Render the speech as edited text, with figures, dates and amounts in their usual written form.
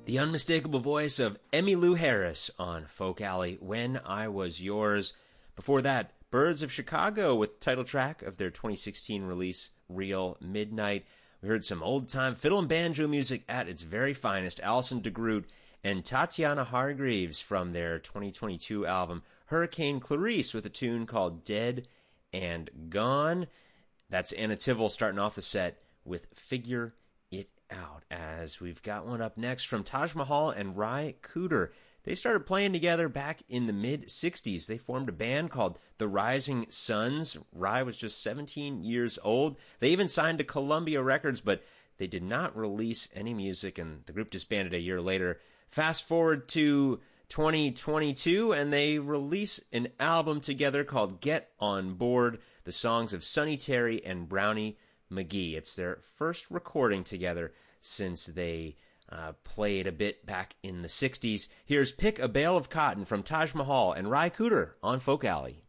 The unmistakable voice of Emmylou Harris on Folk Alley, When I Was Yours. Before that, Birds of Chicago with the title track of their 2016 release, Real Midnight. We heard some old-time fiddle and banjo music at its very finest, Alison DeGroot and Tatiana Hargreaves from their 2022 album, Hurricane Clarice, with a tune called Dead and Gone. That's Anna Tivol starting off the set with Figure It Out, as we've got one up next from Taj Mahal and Ry Cooder. They started playing together back in the mid-'60s. They formed a band called The Rising Suns. Ry was just 17 years old. They even signed to Columbia Records, but they did not release any music, and the group disbanded a year later. Fast forward to 2022, and they release an album together called Get On Board, the songs of Sonny Terry and Brownie McGhee. It's their first recording together since they played a bit back in the 60s. Here's Pick a Bale of Cotton from Taj Mahal and Ry Cooder on Folk Alley.